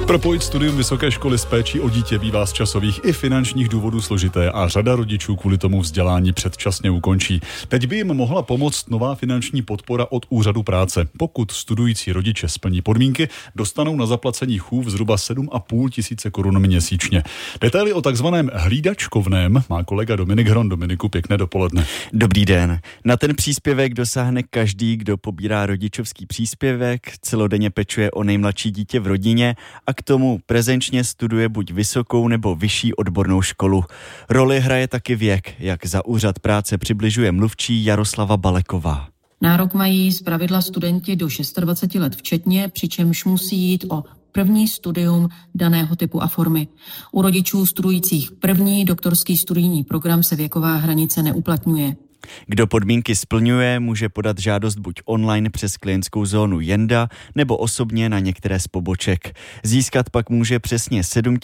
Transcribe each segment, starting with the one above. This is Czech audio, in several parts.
Propojit studium vysoké školy s péčí o dítě bývá z časových i finančních důvodů složité a řada rodičů kvůli tomu vzdělání předčasně ukončí. Teď by jim mohla pomoct nová finanční podpora od úřadu práce. Pokud studující rodiče splní podmínky, dostanou na zaplacení chův zhruba 7,5 tisíce korun měsíčně. Detaily o takzvaném hlídačkovném má kolega Dominik Hron. Dominiku, pěkné dopoledne. Dobrý den. Na ten příspěvek dosáhne každý, kdo pobírá rodičovský příspěvek, celodenně pečuje o nejmladší dítě v rodině a k tomu prezenčně studuje buď vysokou nebo vyšší odbornou školu. Roli hraje taky věk, jak za úřad práce přibližuje mluvčí Jaroslava Baleková. Nárok mají zpravidla studenti do 26 let včetně, přičemž musí jít o první studium daného typu a formy. U rodičů studujících první doktorský studijní program se věková hranice neuplatňuje. Kdo podmínky splňuje, může podat žádost buď online přes klientskou zónu Jenda nebo osobně na některé z poboček. Získat pak může přesně 7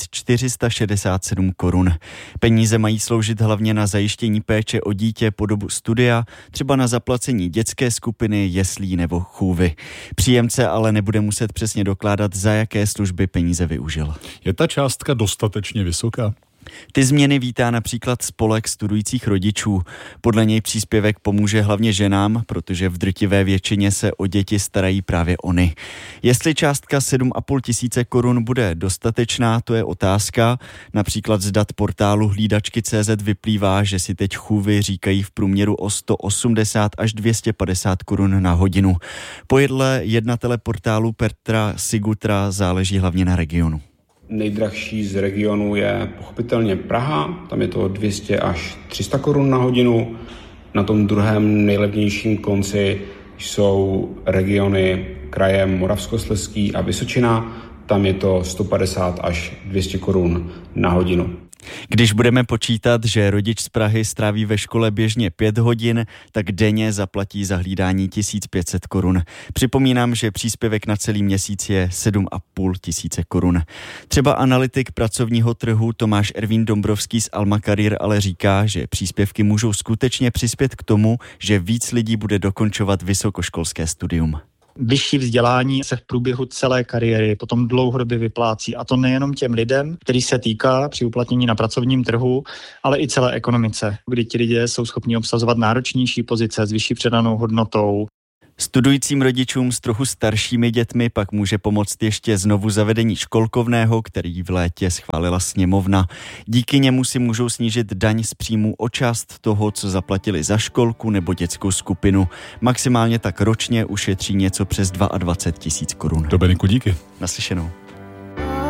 467 korun. Peníze mají sloužit hlavně na zajištění péče o dítě po dobu studia, třeba na zaplacení dětské skupiny, jeslí nebo chůvy. Příjemce ale nebude muset přesně dokládat, za jaké služby peníze využil. Je ta částka dostatečně vysoká? Ty změny vítá například spolek studujících rodičů. Podle něj příspěvek pomůže hlavně ženám, protože v drtivé většině se o děti starají právě oni. Jestli částka 7,5 tisíce korun bude dostatečná, to je otázka. Například z dat portálu hlídačky.cz vyplývá, že si teď chůvy říkají v průměru o 180 až 250 korun na hodinu. Podle jednatele portálu Petra Sigutra záleží hlavně na regionu. Nejdražší z regionu je pochopitelně Praha, tam je to 200 až 300 korun na hodinu. Na tom druhém nejlevnějším konci jsou regiony kraje Moravskoslezský a Vysočina, tam je to 150 až 200 korun na hodinu. Když budeme počítat, že rodič z Prahy stráví ve škole běžně 5 hodin, tak denně zaplatí za hlídání 1500 korun. Připomínám, že příspěvek na celý měsíc je 7,5 tisíce korun. Třeba analytik pracovního trhu Tomáš Ervín Dombrovský z Alma Career ale říká, že příspěvky můžou skutečně přispět k tomu, že víc lidí bude dokončovat vysokoškolské studium. Vyšší vzdělání se v průběhu celé kariéry potom dlouhodobě vyplácí, a to nejenom těm lidem, který se týká při uplatnění na pracovním trhu, ale i celé ekonomice, kdy ti lidé jsou schopni obsazovat náročnější pozice s vyšší přidanou hodnotou. Studujícím rodičům s trochu staršími dětmi pak může pomoct ještě znovu zavedení školkovného, který v létě schválila sněmovna. Díky němu si můžou snížit daň z příjmu o část toho, co zaplatili za školku nebo dětskou skupinu. Maximálně tak ročně ušetří něco přes 22 tisíc korun. Dominiku, díky. Naslyšenou.